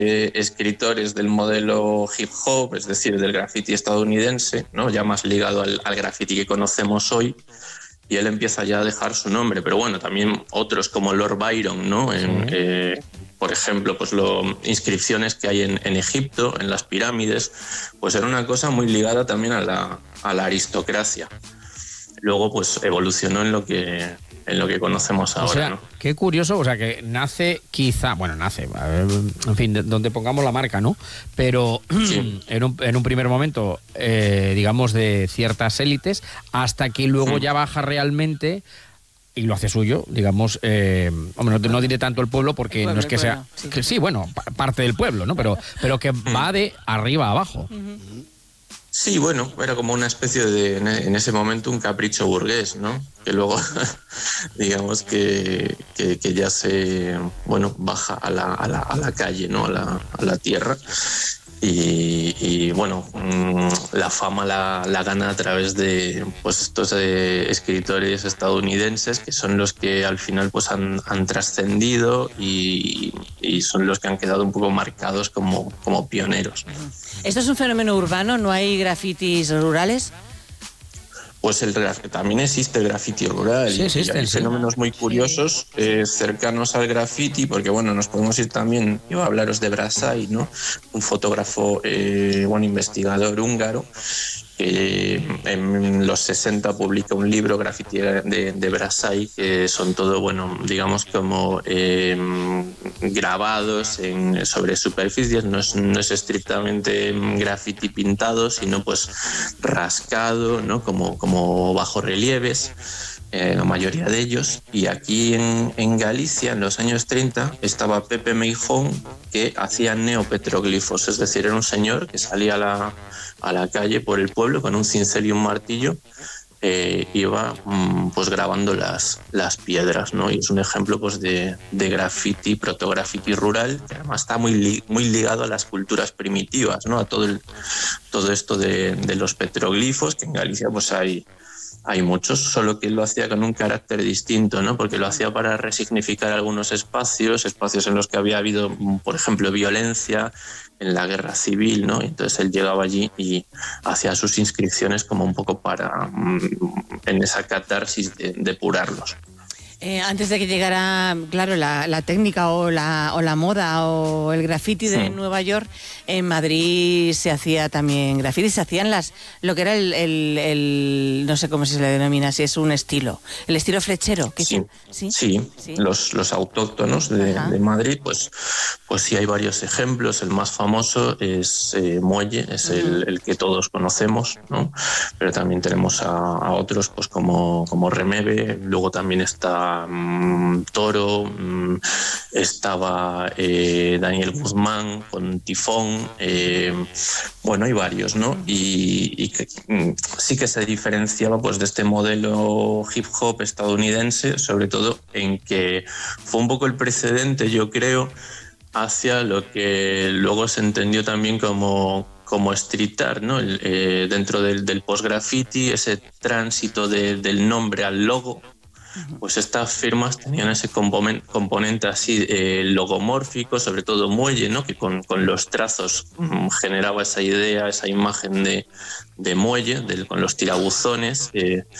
escritores del modelo hip hop, es decir, del graffiti estadounidense, ¿no? Ya más ligado al graffiti que conocemos hoy, y él empieza ya a dejar su nombre. Pero bueno, también otros como Lord Byron, ¿no? Por ejemplo, pues inscripciones que hay en Egipto, en las pirámides, pues era una cosa muy ligada también a la aristocracia. Luego pues evolucionó en lo que conocemos ahora. O sea, ¿no? Qué curioso, o sea, que nace, en fin, donde pongamos la marca, ¿no? Pero sí, en un primer momento, digamos, de ciertas élites, hasta que luego ya baja realmente y lo hace suyo, digamos, hombre, no diré tanto el pueblo, porque no es que sea... Sí, bueno, parte del pueblo, ¿no? Pero que va de arriba a abajo. Sí, bueno, era como una especie de, en ese momento, un capricho burgués, ¿no? Que luego, digamos que ya se, bueno, baja a la calle, ¿no? A la tierra. Y bueno, la fama la gana a través de pues estos escritores estadounidenses, que son los que al final pues han trascendido y son los que han quedado un poco marcados como pioneros. ¿Esto es un fenómeno urbano? ¿No hay grafitis rurales? Pues también existe el graffiti rural. Sí, existe, hay fenómenos muy curiosos cercanos al graffiti, porque bueno, nos podemos ir también, yo a hablaros de Brassai, ¿no? Un fotógrafo, investigador húngaro, que en los 60 publica un libro, Graffiti de Brassai, que son todo, bueno, digamos como grabados sobre superficies, no es estrictamente graffiti pintado, sino pues rascado, ¿no? Como bajorrelieves, la mayoría de ellos. Y aquí en Galicia, en los años 30, estaba Pepe Meijón, que hacía neopetroglifos, es decir, era un señor que salía a la calle por el pueblo con un cincel y un martillo, iba pues grabando las piedras, ¿no? Y es un ejemplo pues de graffiti, protograffiti rural, que además está muy ligado a las culturas primitivas, ¿no? A todo esto de los petroglifos, que en Galicia pues hay muchos, solo que él lo hacía con un carácter distinto, ¿no? Porque lo hacía para resignificar algunos espacios en los que había habido, por ejemplo, violencia en la guerra civil, ¿no? Entonces él llegaba allí y hacía sus inscripciones como un poco para, en esa catarsis, de depurarlos. Antes de que llegara, claro, la técnica o la moda o el graffiti de Nueva York, en Madrid se hacía también graffiti, se hacían lo que era el no sé cómo se le denomina, si es un estilo, el estilo flechero. Sí. Los autóctonos de Madrid, pues sí, hay varios ejemplos. El más famoso es Muelle, es el que todos conocemos, ¿no? Pero también tenemos a otros pues como Remebe, luego también está Toro, estaba Daniel Guzmán con Tifón, bueno, hay varios, ¿no? Y sí que se diferenciaba pues de este modelo hip hop estadounidense, sobre todo en que fue un poco el precedente, yo creo, hacia lo que luego se entendió también como street art, ¿no? Dentro del post-graffiti, ese tránsito del nombre al logo. Pues estas firmas tenían ese componente así logomórfico, sobre todo Muelle, ¿no? Que con los trazos generaba esa idea, esa imagen de muelle, con los tirabuzones,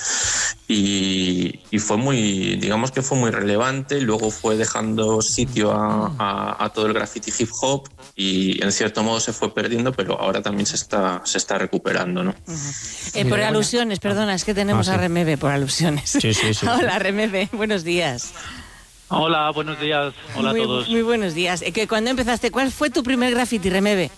y fue muy, digamos que fue muy relevante. Luego fue dejando sitio a todo el graffiti hip hop y en cierto modo se fue perdiendo, pero ahora también se está recuperando, ¿no? Por alusiones, perdona, es que tenemos a Remebe por alusiones. Sí. Hola, Remebe, buenos días. Hola, buenos días. Hola a todos. Muy buenos días. ¿Cuándo empezaste? ¿Cuál fue tu primer graffiti, Remebe?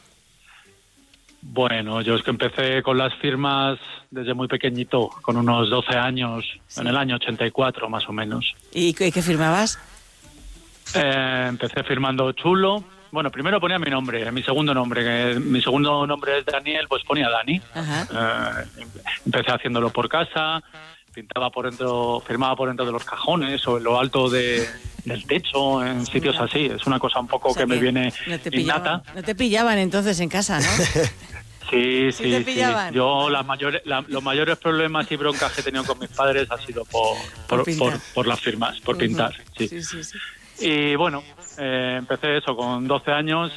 Bueno, yo es que empecé con las firmas desde muy pequeñito, con unos 12 años, en el año 84 más o menos. ¿Y qué firmabas? Empecé firmando Chulo. Bueno, primero ponía mi nombre, mi segundo nombre es Daniel, pues ponía Dani. Empecé haciéndolo por casa, pintaba por dentro, firmaba por dentro de los cajones o en lo alto del techo, en sitios así. Es una cosa un poco que me viene innata. No te pillaban entonces en casa, ¿no? Sí. Yo los mayores problemas y broncas que he tenido con mis padres ha sido por las firmas, por pintar. Sí. Y bueno, empecé eso con 12 años